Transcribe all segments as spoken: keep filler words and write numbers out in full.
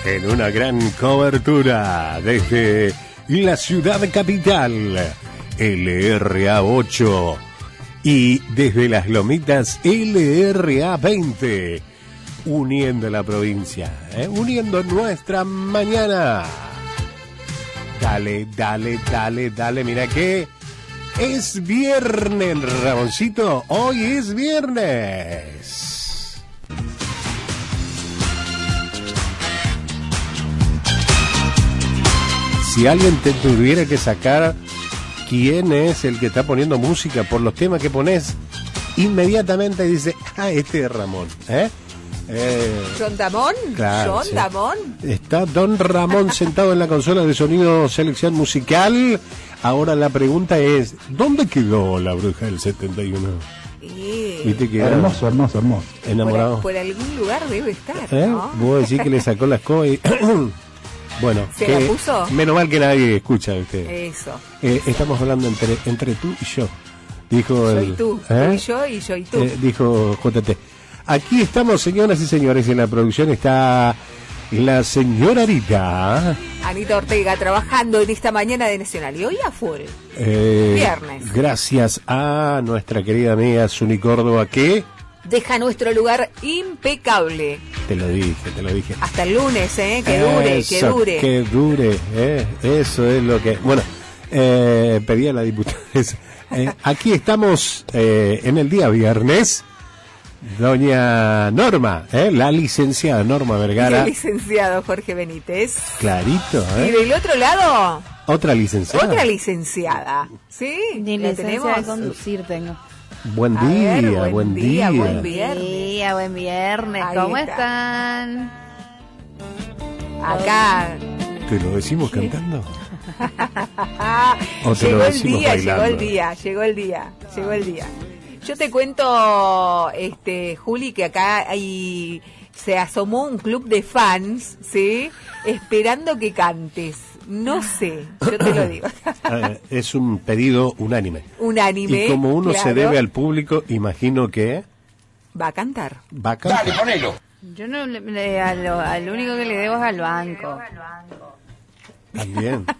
en una gran cobertura desde la ciudad capital, L R A ocho, y desde las Lomitas, L R A veinte, uniendo la provincia, ¿eh? uniendo nuestra mañana. Dale, dale, dale, dale, mira que es viernes, Ramoncito, hoy es viernes. Si alguien te tuviera que sacar quién es el que está poniendo música por los temas que pones, inmediatamente dice, ah, este es Ramón, ¿eh? Eh, ¿John Damón? Claro, ¿John sí. Damón? Está Don Ramón sentado en la consola de sonido selección musical. Ahora la pregunta es, ¿dónde quedó la bruja del setenta y uno? Sí. ¿Viste que hermoso, hermoso, hermoso. Enamorado. Por, por algún lugar debe estar, ¿Eh? ¿no? Vos decís que le sacó la escoba y... Bueno, ¿se que, la puso? Menos mal que nadie escucha, ¿viste? Eso. Eh, estamos hablando entre entre tú y yo. Dijo Yo el, y tú, ¿eh? tú y yo y yo y tú. Eh, dijo J T. Aquí estamos, señoras y señores, en la producción está la señora Rita. Anita Ortega trabajando en esta mañana de Nacional. Y hoy afuera. Eh, Viernes. Gracias a nuestra querida amiga Zuni Córdoba, que... deja nuestro lugar impecable. Te lo dije, te lo dije. Hasta el lunes, ¿eh? Que dure, Eso, que dure. Que dure, eh. Eso es lo que... Bueno, eh, pedí a la diputada. Eh, aquí estamos eh, en el día viernes. Doña Norma, ¿eh? La licenciada Norma Vergara. El licenciado Jorge Benítez. Clarito, ¿eh? Y del otro lado, otra licenciada. otra licenciada. ¿Sí? Ni ¿La licencia tenemos? de conducir tengo. Buen A día, ver, buen, buen día. día, buen viernes. Buen día, buen viernes. Ahí ¿Cómo está. están? Acá. ¿Te lo decimos cantando? ¿O te Llegó lo el decimos día, bailando? llegó el día, llegó el día, llegó el día. Yo te cuento, este, Juli, que acá hay, se asomó un club de fans, ¿sí? Esperando que cantes. No sé, yo te lo digo. Eh, es un pedido unánime. Unánime. Y como uno claro, se debe al público, imagino que va a cantar. va a cantar. Dale, ponelo. Yo no le, le- a lo- al único que le debo es al banco. También.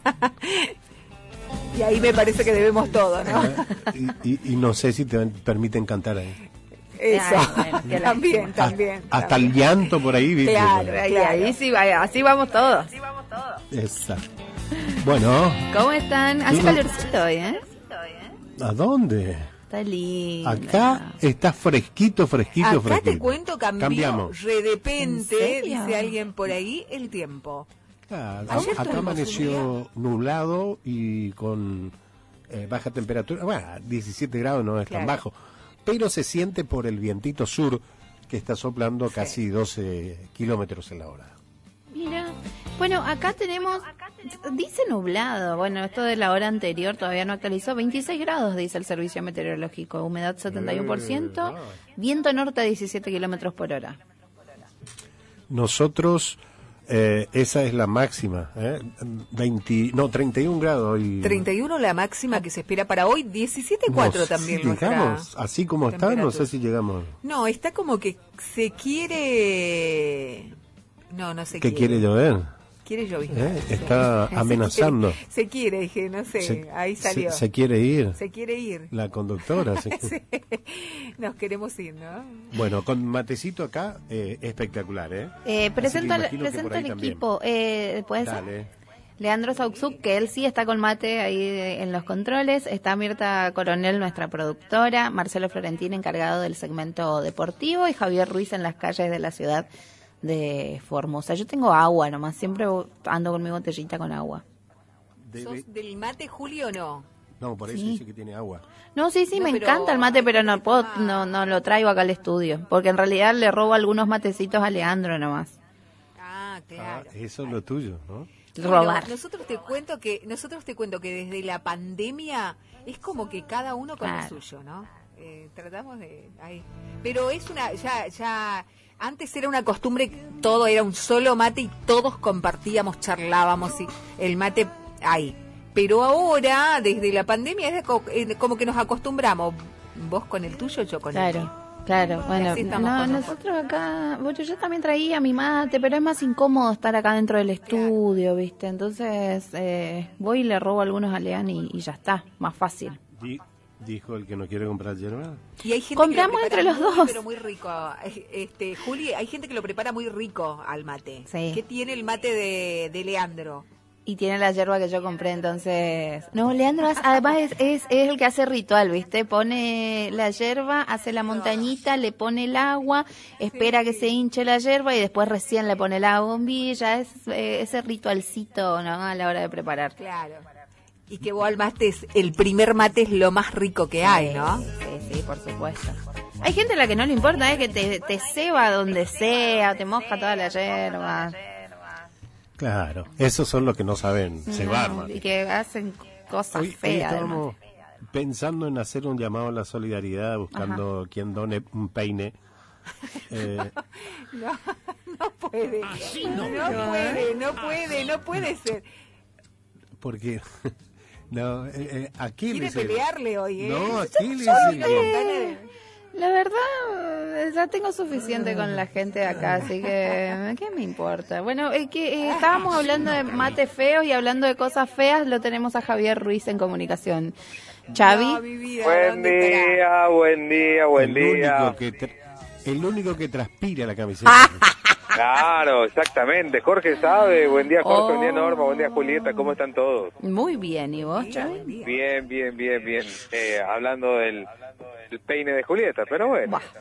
Y ahí me parece que debemos todo, ¿no? Eh, y, y- y no sé si te permiten cantar ahí. Eso. Ay, bueno, qué también, lástima. también. Hasta también. el llanto por ahí, ¿viste? Claro. Ahí, ahí sí, va- así vamos todos. Esa. Bueno, ¿Cómo están? Hace Sí. calorcito hoy, ¿eh? ¿a dónde? Está lindo. Acá está fresquito, fresquito, Acá fresquito. te cuento, cambió Cambiamos. re de repente, ¿En serio? dice alguien por ahí, el tiempo. Claro, Ayer acá tuvimos amaneció nublado y con eh, baja temperatura. Bueno, diecisiete grados no es Claro. tan bajo, pero se siente por el vientito sur que está soplando Sí. casi doce kilómetros en la hora. Mira, bueno, acá tenemos, dice nublado, bueno, esto de la hora anterior todavía no actualizó, veintiséis grados dice el servicio meteorológico, humedad setenta y uno por ciento, viento norte a diecisiete kilómetros por hora. Nosotros, eh, esa es la máxima, ¿eh? veinte, no, treinta y un grados. Y, treinta y uno la máxima que se espera para hoy, diecisiete punto cuatro no sé también si nuestra llegamos, así como está, no temperatura. sé si llegamos. No, está como que se quiere... No, no se ¿Qué quiere. quiere llover? Quiere llover. ¿Eh? Está Se amenazando. quiere- Se quiere, dije, no sé, Se- ahí salió. Se, se quiere ir. Se quiere ir. La conductora. se- Sí. Nos queremos ir, ¿no? Bueno, con matecito acá, eh, espectacular, ¿eh? Eh, presento al, imagino que presento por ahí al también. equipo, eh, ¿puede ser? Dale. Leandro Sauxuk, que él sí está con mate ahí de- en los controles, está Mirta Coronel, nuestra productora, Marcelo Florentín, encargado del segmento deportivo, y Javier Ruiz en las calles de la ciudad de Formosa. Yo tengo agua nomás, siempre ando con mi botellita con agua. Debe- ¿Sos del mate, Julio, o no? No, por eso Sí. dice que tiene agua. No, sí, sí, No, me pero- encanta el mate, pero no puedo, no, no lo traigo acá al estudio, porque en realidad le robo algunos matecitos a Leandro nomás. Ah, Ah, claro. eso es lo tuyo, ¿no? Robar. Bueno, nosotros te cuento que nosotros te cuento que desde la pandemia es como que cada uno con Claro. lo suyo, ¿no? Eh, tratamos de ahí, pero es una ya ya antes era una costumbre, todo era un solo mate y todos compartíamos, charlábamos y el mate ahí. Pero ahora desde la pandemia es de co- eh, como que nos acostumbramos, vos con el tuyo, yo con el Claro. mío. Claro, bueno, no, nosotros acá, bueno, yo también traía mi mate, pero es más incómodo estar acá dentro del estudio, ¿viste? Entonces eh, voy y le robo algunos a Lean y, y ya está, más fácil. Dijo el que no quiere comprar yerba. Y hay gente Compramos que lo entre los muy, dos. Pero muy rico. Este, Juli, hay gente que lo prepara muy rico al mate. Sí. ¿Qué tiene el mate de, de Leandro? Y tiene la yerba que yo compré, entonces... No, Leandro además es, es, es el que hace ritual, ¿viste? Pone la yerba, hace la montañita, le pone el agua, espera sí. que se hinche la yerba y después recién le pone la bombilla. Es eh, ese ritualcito, ¿no? A la hora de preparar. Claro. Y que vos al mate, es, el primer mate es lo más rico que hay, ¿no? Sí, sí, por supuesto. Hay gente a la que no le importa, es que te, te ceba donde sea, te moja toda la yerba. Claro, esos son los que no saben cebar. No, y que hacen cosas hoy, feas. Hoy estamos pensando en hacer un llamado a la solidaridad, buscando Ajá. quien done un peine. Eh, no, no puede. No, no puede, no puede, no puede ser. Porque... No, eh, eh, Aquiles. Quiere pelearle hoy, ¿eh? No, Aquiles. Eh, la verdad, ya tengo suficiente con la gente de acá, así que, ¿qué me importa? Bueno, eh, que eh, estábamos hablando de mates feos y hablando de cosas feas, lo tenemos a Javier Ruiz en comunicación. Xavi. No, vida, buen día, buen día, buen el día. Único que tra- el único que transpira la camiseta. Claro, exactamente. Jorge sabe. Buen día, Jorge. Oh. Buen día, Norma. Buen día, Julieta. ¿Cómo están todos? Muy bien. ¿Y vos, Xavi? Bien, bien, bien, bien. Eh, hablando del, del peine de Julieta, pero bueno. Bah.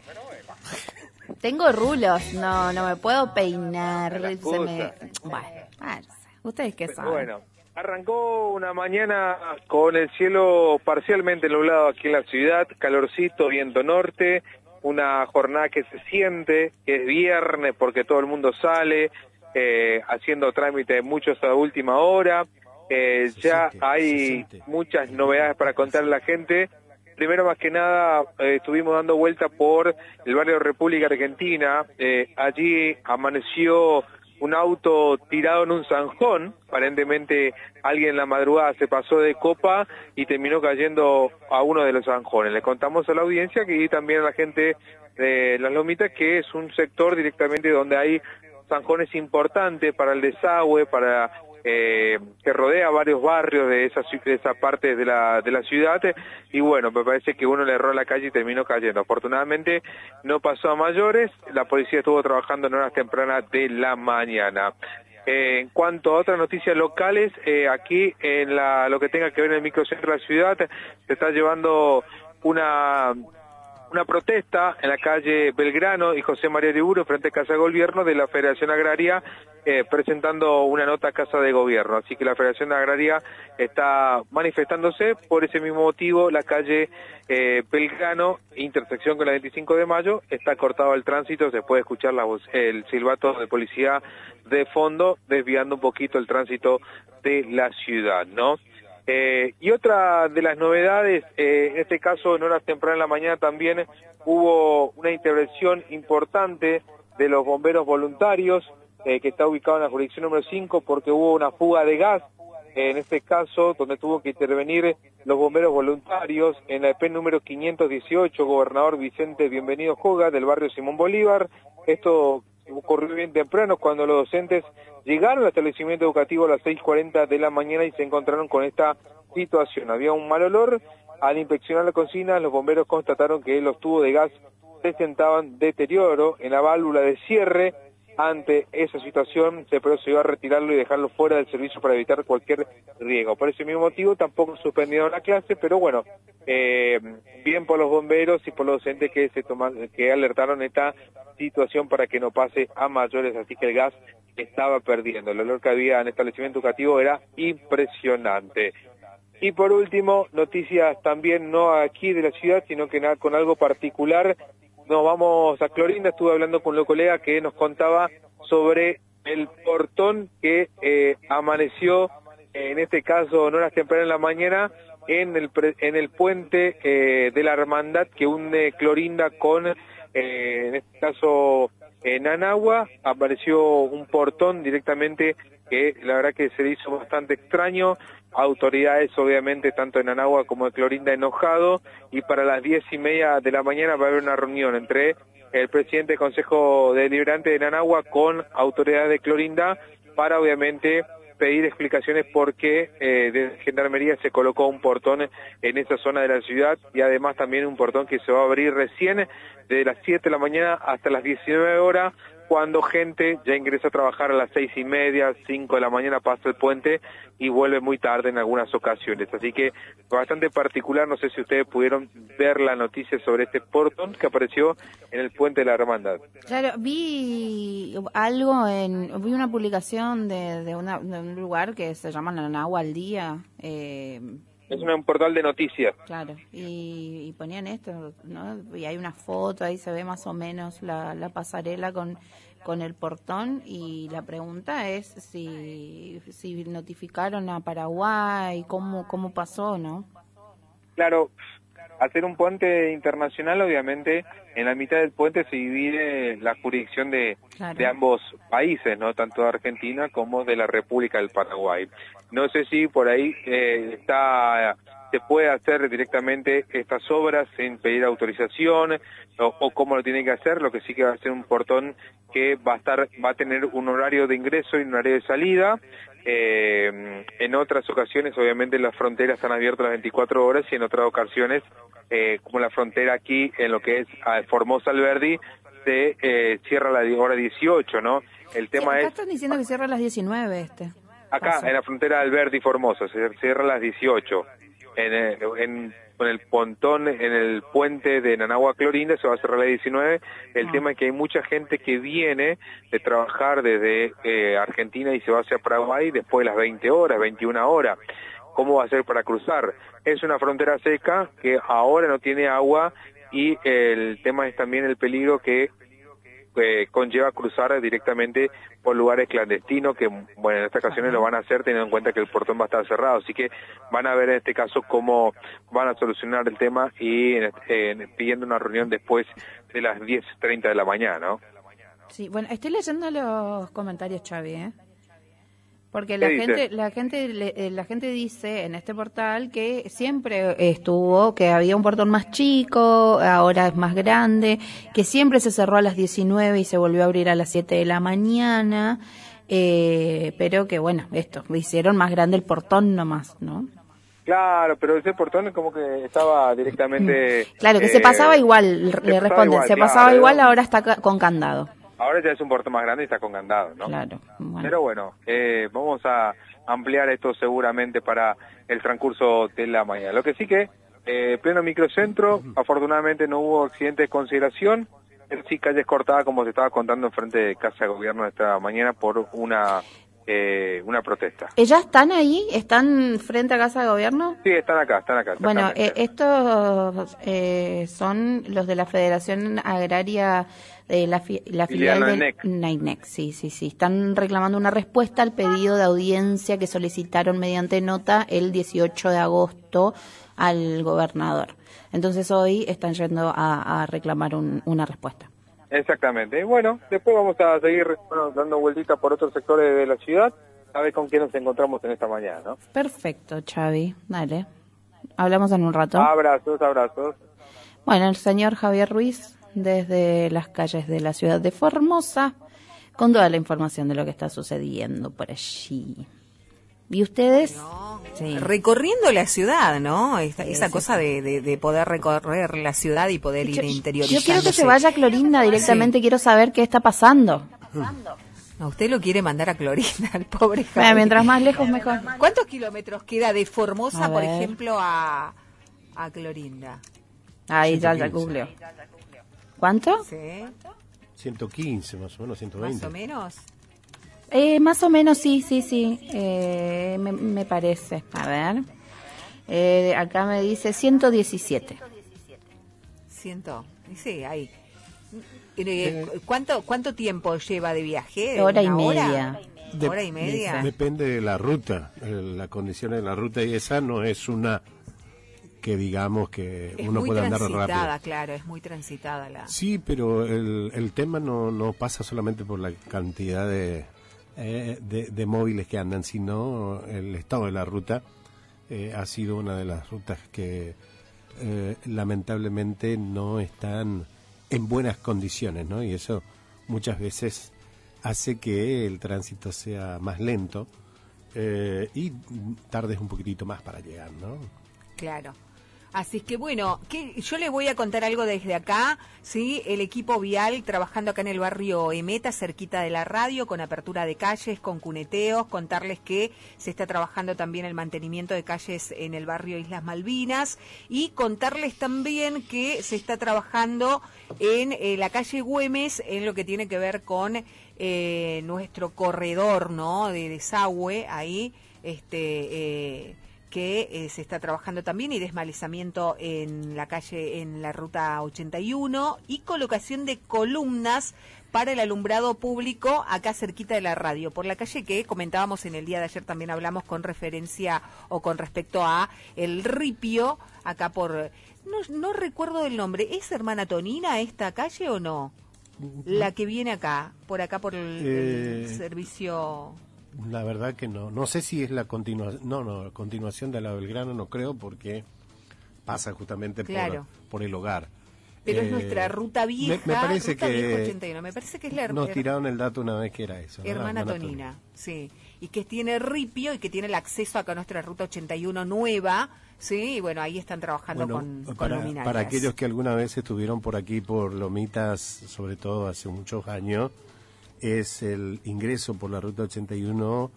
Tengo rulos. No, no me puedo peinar. Se me... Bueno, ustedes qué saben. Bueno, arrancó una mañana con el cielo parcialmente nublado aquí en la ciudad. Calorcito, viento norte. Una jornada que se siente, que es viernes porque todo el mundo sale, eh, haciendo trámites muchos a última hora. Eh, ya siente, hay muchas novedades para contarle a la gente. Primero, más que nada, eh, estuvimos dando vuelta por el barrio República Argentina. Eh, allí amaneció un auto tirado en un zanjón. Aparentemente alguien en la madrugada se pasó de copa y terminó cayendo a uno de los zanjones. Le contamos a la audiencia que y también a la gente de Las Lomitas que es un sector directamente donde hay zanjones importantes para el desagüe, para eh, que rodea varios barrios de esa, de esa parte de la, de la ciudad, y bueno, me parece que uno le erró a la calle y terminó cayendo. Afortunadamente no pasó a mayores, la policía estuvo trabajando en horas tempranas de la mañana. Eh, en cuanto a otras noticias locales, eh, aquí en la, lo que tenga que ver en el microcentro de la ciudad, se está llevando una... una protesta en la calle Belgrano y José María Liburo frente a Casa de Gobierno de la Federación Agraria, eh, presentando una nota a Casa de Gobierno. Así que la Federación Agraria está manifestándose por ese mismo motivo. La calle eh, Belgrano, intersección con la veinticinco de mayo, está cortado el tránsito. Se puede escuchar la voz, el silbato de policía de fondo, desviando un poquito el tránsito de la ciudad, ¿no? Eh, y otra de las novedades, eh, en este caso en horas tempranas de la mañana también hubo una intervención importante de los bomberos voluntarios, eh, que está ubicado en la jurisdicción número cinco, porque hubo una fuga de gas, eh, en este caso donde tuvo que intervenir los bomberos voluntarios en la E P número quinientos dieciocho, Gobernador Vicente Bienvenido Joga, del barrio Simón Bolívar. Esto ocurrió bien temprano cuando los docentes llegaron al establecimiento educativo a las seis cuarenta de la mañana y se encontraron con esta situación. Había un mal olor. Al inspeccionar la cocina, los bomberos constataron que los tubos de gas presentaban deterioro en la válvula de cierre. Ante esa situación se procedió a retirarlo y dejarlo fuera del servicio para evitar cualquier riesgo. Por ese mismo motivo tampoco suspendieron la clase, pero bueno, eh, bien por los bomberos y por los docentes que se toman, que alertaron esta situación para que no pase a mayores, así que el gas estaba perdiendo. El olor que había en el establecimiento educativo era impresionante. Y por último, noticias también no aquí de la ciudad, sino que nada, con algo particular. Nos vamos a Clorinda. Estuve hablando con un colega que nos contaba sobre el portón que eh, amaneció, en este caso en horas tempranas en la mañana, en el pre, en el puente eh, de la Hermandad que une Clorinda con, eh, en este caso, En Anagua apareció un portón directamente que la verdad que se le hizo bastante extraño. Autoridades, obviamente, tanto en Anagua como de Clorinda, enojado, y para las diez y media de la mañana va a haber una reunión entre el presidente del Consejo Deliberante de Anagua con autoridades de Clorinda para, obviamente, pedir explicaciones por qué eh, de Gendarmería se colocó un portón en esa zona de la ciudad, y además también un portón que se va a abrir recién de las siete de la mañana hasta las diecinueve horas, cuando gente ya ingresa a trabajar a las seis y media, cinco de la mañana, pasa el puente y vuelve muy tarde en algunas ocasiones. Así que bastante particular, no sé si ustedes pudieron ver la noticia sobre este portón que apareció en el puente de la Hermandad. Claro, vi algo, en vi una publicación de, de, una, de un lugar que se llama Anagua al Día. Eh, Es un portal de noticias. Claro, y, y ponían esto, ¿no? Y hay una foto, ahí se ve más o menos la, la pasarela con, con el portón, y la pregunta es si, si notificaron a Paraguay, cómo, cómo pasó, ¿no? Claro, hacer un puente internacional, obviamente, en la mitad del puente se divide la jurisdicción de, claro. de ambos países, ¿no? Tanto de Argentina como de la República del Paraguay. No sé si por ahí eh, está se puede hacer directamente estas obras sin pedir autorización o, o cómo lo tienen que hacer. Lo que sí que va a ser un portón que va a estar va a tener un horario de ingreso y un horario de salida. Eh, en otras ocasiones, obviamente, las fronteras están abiertas las veinticuatro horas, y en otras ocasiones, eh, como la frontera aquí en lo que es a Formosa Alberdi, se eh, cierra a la hora dieciocho, ¿no? El tema sí, acá es... están diciendo que cierra a las diecinueve este. Acá, Paso. en la frontera de Alberdi Formosa, se cierra a las dieciocho. En, en, con el pontón, en el puente de Anagua Clorinda, se va a cerrar a las diecinueve. El ah. tema es que hay mucha gente que viene de trabajar desde eh, Argentina y se va hacia Paraguay después de las veinte horas, veintiuna horas. ¿Cómo va a ser para cruzar? Es una frontera seca que ahora no tiene agua, y el tema es también el peligro que Eh, conlleva cruzar directamente por lugares clandestinos, que bueno, en estas ocasiones lo van a hacer teniendo en cuenta que el portón va a estar cerrado, así que van a ver en este caso cómo van a solucionar el tema, y en, en, pidiendo una reunión después de las diez treinta de la mañana, ¿no? Sí, bueno, estoy leyendo los comentarios, Xavi, ¿eh? Porque la gente, la gente, la gente dice en este portal que siempre estuvo, que había un portón más chico, ahora es más grande, que siempre se cerró a las diecinueve y se volvió a abrir a las siete de la mañana, eh, pero que bueno, esto, hicieron más grande el portón nomás, ¿no? Claro, pero ese portón como que estaba directamente... Claro, que eh, se pasaba igual, le responden, se pasaba claro, igual, ahora está con candado. Ahora ya es un portón más grande y está con candado, ¿no? Claro. Bueno. Pero bueno, eh, vamos a ampliar esto seguramente para el transcurso de la mañana. Lo que sí que, eh, pleno microcentro, afortunadamente no hubo accidentes de consideración, pero sí calles cortadas, como se estaba contando en frente de Casa de Gobierno esta mañana por una eh, una protesta. ¿Ellas están ahí? ¿Están frente a Casa de Gobierno? Sí, están acá, están acá. Bueno, eh, estos eh, son los de la Federación Agraria de la, fi la filial del NAINEC. Sí, sí, sí. Están reclamando una respuesta al pedido de audiencia que solicitaron mediante nota el dieciocho de agosto al gobernador. Entonces hoy están yendo a, a reclamar un, una respuesta. Exactamente. Y bueno, después vamos a seguir bueno, dando vueltitas por otros sectores de la ciudad, a ver con quién nos encontramos en esta mañana, ¿no? Perfecto, Xavi. Dale. Hablamos en un rato. Abrazos, abrazos. Bueno, el señor Javier Ruiz, desde las calles de la ciudad de Formosa, con toda la información de lo que está sucediendo por allí. ¿Y ustedes? No, sí. Recorriendo la ciudad, ¿no? Esta, sí, esa sí, cosa sí. De, de, de poder recorrer la ciudad y poder ir interiorizándose. Yo quiero que se vaya a Clorinda directamente, sí. Quiero saber qué está pasando. A usted lo quiere mandar a Clorinda, al pobre Javier. Bueno, mientras más lejos, mejor. ¿Cuántos kilómetros queda de Formosa, por ejemplo, a, a Clorinda? Ahí ya, ya googleo. ¿Cuánto? Sí. ciento quince, más o menos, ciento veinte. ¿Más o menos? Eh, más o menos, sí, sí, sí, eh, me, me parece. A ver, eh, acá me dice ciento diecisiete. Ciento, sí, ahí. Eh, ¿Cuánto cuánto tiempo lleva de viaje? Hora y media. De, ¿Hora y media? Depende de la ruta, las condiciones de la ruta, y esa no es una que digamos que es uno muy puede andar transitada, rápido. claro, es muy transitada la... Sí, pero el, el tema no, no pasa solamente por la cantidad de, eh, de, de móviles que andan, sino el estado de la ruta. Eh, ha sido una de las rutas que eh, lamentablemente no están en buenas condiciones, ¿no? Y eso muchas veces hace que el tránsito sea más lento eh, y tardes un poquitito más para llegar, ¿no? Claro. Así es que bueno, que yo le voy a contar algo desde acá, ¿sí? El equipo vial trabajando acá en el barrio Emeta, cerquita de la radio, con apertura de calles, con cuneteos, contarles que se está trabajando también el mantenimiento de calles en el barrio Islas Malvinas y contarles también que se está trabajando en eh, la calle Güemes en lo que tiene que ver con eh, nuestro corredor, ¿no? De desagüe ahí, este... Eh, que eh, se está trabajando también y desmalezamiento en la calle, en la ruta ochenta y uno y colocación de columnas para el alumbrado público acá cerquita de la radio, por la calle que comentábamos en el día de ayer, también hablamos con referencia o con respecto a el Ripio, acá por, no, no recuerdo el nombre, ¿es Hermana Tonina esta calle o no? La que viene acá, por acá por el, Eh... el servicio... La verdad que no. No sé si es la continuación. No, no, continuación de la Belgrano no creo porque pasa justamente claro. por, por el hogar. Pero eh, es nuestra ruta vieja, me, me parece ruta que vieja ochenta y uno. Me parece que es la nos her- tiraron el dato una vez que era eso. ¿no? Hermana, Hermana Tonina, Tonina, sí. Y que tiene Ripio y que tiene el acceso acá a nuestra ruta ochenta y uno nueva, sí. Y bueno, ahí están trabajando bueno, con, para, con luminarias. Para aquellos que alguna vez estuvieron por aquí, por Lomitas, sobre todo hace muchos años, es el ingreso por la ruta ochenta y uno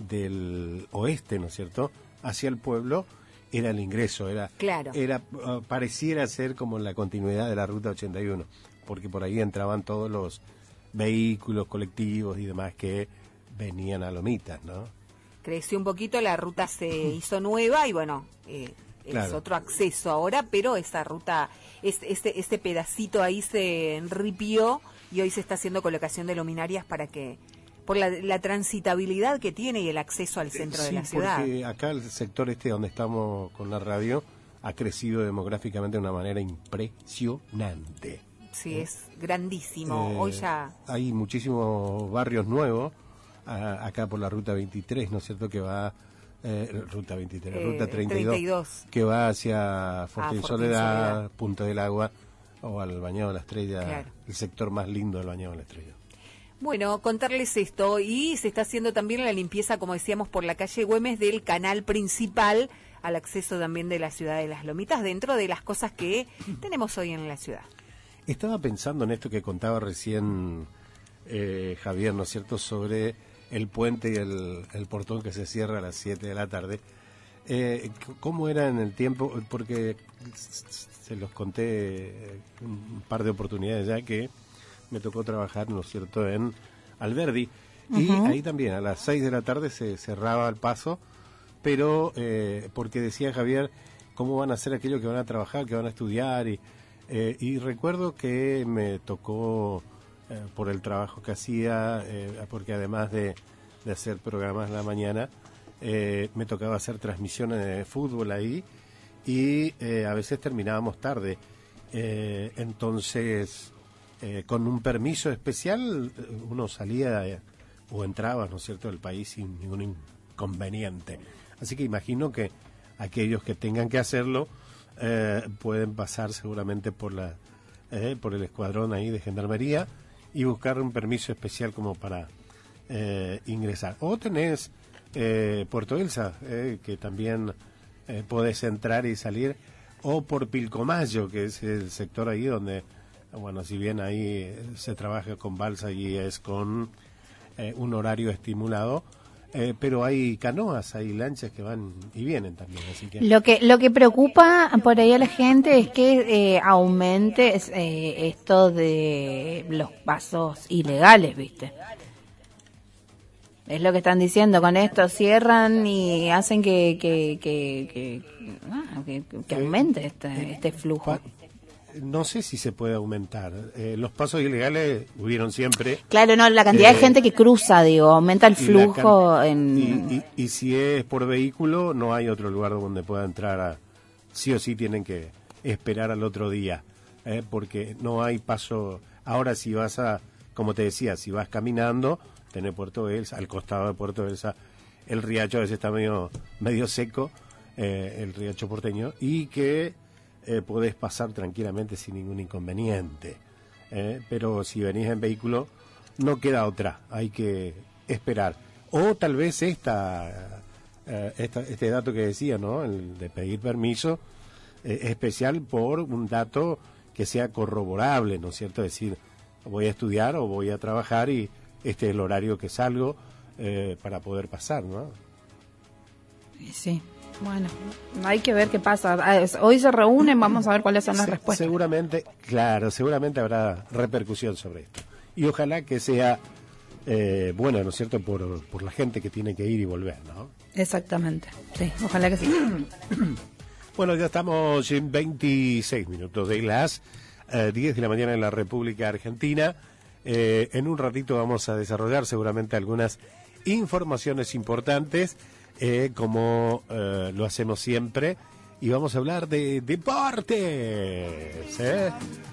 del oeste, ¿no es cierto?, hacia el pueblo, era el ingreso, era, claro. era uh, pareciera ser como la continuidad de la ruta ochenta y uno, porque por ahí entraban todos los vehículos colectivos y demás que venían a Lomitas, ¿no? Creció un poquito, la ruta se hizo nueva y bueno, eh, claro. es otro acceso ahora, pero esa ruta, es, este, este pedacito ahí se enripió y hoy se está haciendo colocación de luminarias para que por la, la transitabilidad que tiene y el acceso al centro sí, de la ciudad. Porque acá el sector este donde estamos con la radio ha crecido demográficamente de una manera impresionante. Sí, ¿eh? Es grandísimo. Eh, Hoy ya... Hay muchísimos barrios nuevos a, acá por la ruta veintitrés, ¿no es cierto?, que va... Eh, ruta veintitrés, eh, ruta treinta y dos, treinta y dos, que va hacia Fortín ah, Soledad, Soledad, Punta del Agua o al Bañado de la Estrella, claro. El sector más lindo del Bañado de la Estrella. Bueno, contarles esto, y se está haciendo también la limpieza, como decíamos, por la calle Güemes del canal principal, al acceso también de la ciudad de Las Lomitas, dentro de las cosas que tenemos hoy en la ciudad. Estaba pensando en esto que contaba recién eh, Javier, ¿no es cierto?, sobre el puente y el, el portón que se cierra a las siete de la tarde. Eh, ¿Cómo era en el tiempo? Porque se los conté un par de oportunidades ya que me tocó trabajar, ¿no es cierto?, en Alberdi, uh-huh. Y ahí también a las seis de la tarde se cerraba el paso, pero eh, porque decía Javier, ¿cómo van a hacer aquellos que van a trabajar, que van a estudiar? Y, eh, y recuerdo que me tocó, eh, por el trabajo que hacía, eh, porque además de, de hacer programas en la mañana, eh, me tocaba hacer transmisiones de fútbol ahí, y eh, a veces terminábamos tarde, eh, entonces... Eh, con un permiso especial uno salía eh, o entraba, ¿no es cierto?, del país sin ningún inconveniente. Así que imagino que aquellos que tengan que hacerlo eh, pueden pasar seguramente por la eh, por el escuadrón ahí de gendarmería y buscar un permiso especial como para eh, ingresar. O tenés eh, Puerto Elsa, eh, que también eh, podés entrar y salir, o por Pilcomayo, que es el sector ahí donde... Bueno, si bien ahí se trabaja con balsa y es con eh, un horario estimulado, eh, pero hay canoas, hay lanchas que van y vienen también. Así que... Lo que lo que preocupa por ahí a la gente es que eh, aumente eh, esto de los pasos ilegales, ¿viste? Es lo que están diciendo, con esto cierran y hacen que que que que, ah, que, que aumente este, este flujo. No sé si se puede aumentar. Eh, los pasos ilegales hubieron siempre. Claro, no, la cantidad eh, de gente que cruza, digo, aumenta el flujo. Can... en y, y, y si es por vehículo, no hay otro lugar donde pueda entrar a, sí o sí tienen que esperar al otro día, eh, porque no hay paso. Ahora si vas a, como te decía, si vas caminando, tenés Puerto Belsa, al costado de Puerto Belsa, el riacho a veces está medio, medio seco, eh, el riacho porteño, y que eh, podés pasar tranquilamente sin ningún inconveniente. Eh, pero si venís en vehículo, no queda otra, hay que esperar. O tal vez esta, eh, esta este dato que decía, ¿no? El de pedir permiso, eh, especial por un dato que sea corroborable, ¿no es cierto? Es decir, voy a estudiar o voy a trabajar y este es el horario que salgo eh, para poder pasar, ¿no? Sí, bueno, hay que ver qué pasa. Hoy se reúnen, vamos a ver cuáles son las Se, respuestas. Seguramente, claro, seguramente habrá repercusión sobre esto. Y ojalá que sea eh, bueno, ¿no es cierto?, por, por la gente que tiene que ir y volver, ¿no? Exactamente, sí, ojalá que sí. Bueno, ya estamos en veintiséis minutos de las eh, diez de la mañana en la República Argentina. Eh, en un ratito vamos a desarrollar seguramente algunas informaciones importantes, eh, como eh, lo hacemos siempre, y vamos a hablar de deportes. ¿eh?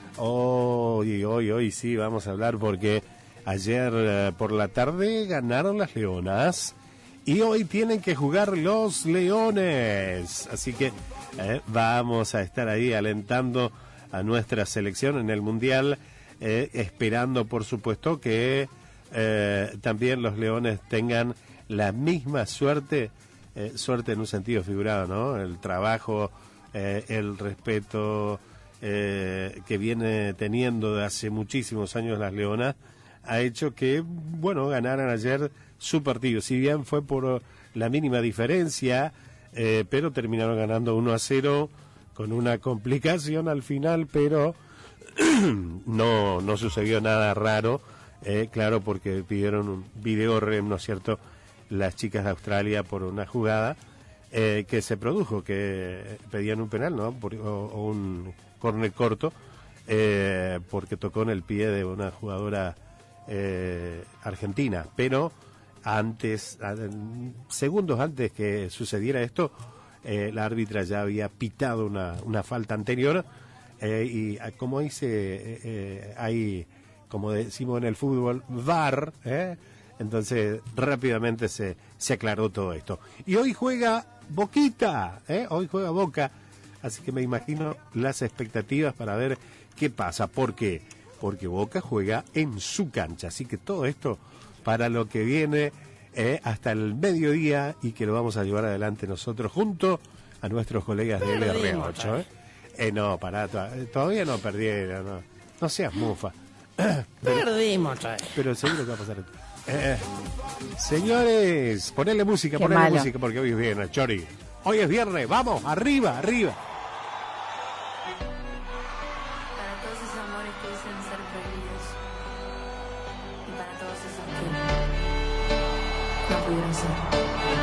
Hoy, hoy, hoy sí vamos a hablar porque ayer eh, por la tarde ganaron las Leonas y hoy tienen que jugar los Leones. Así que eh, vamos a estar ahí alentando a nuestra selección en el Mundial, eh, esperando por supuesto que eh, también los Leones tengan la misma suerte, eh, suerte en un sentido figurado, ¿no? El trabajo, eh, el respeto eh, que viene teniendo de hace muchísimos años las Leonas ha hecho que, bueno, ganaran ayer su partido. Si bien fue por la mínima diferencia, eh, pero terminaron ganando uno a cero con una complicación al final, pero no no sucedió nada raro, eh, claro, porque pidieron un video rem, ¿no es cierto?, las chicas de Australia por una jugada eh, que se produjo, que pedían un penal, ¿no?, por, o, o un córner corto, eh, porque tocó en el pie de una jugadora eh, argentina, pero antes, a, segundos antes que sucediera esto, eh, la árbitra ya había pitado una, una falta anterior, eh, y como dice, eh, eh, hay, como decimos en el fútbol, V A R, ¿eh? Entonces rápidamente se, se aclaró todo esto. Y hoy juega Boquita, ¿eh? Hoy juega Boca, así que me imagino las expectativas para ver qué pasa. ¿Por qué? Porque Boca juega en su cancha, así que todo esto para lo que viene eh, hasta el mediodía, y que lo vamos a llevar adelante nosotros junto a nuestros colegas de L R ocho. ¿eh? Eh, no, pará, to- todavía no perdieron, no, no seas mufa. pero, Perdimos, ¿sabes? pero seguro que va a pasar. Eh, señores, ponele música, Qué ponele malo. música, porque hoy es viernes, Chori. Hoy es viernes, vamos, arriba, arriba. Para todos esos amores que dicen ser prohibidos. Y para todos esos que no pudieron ser.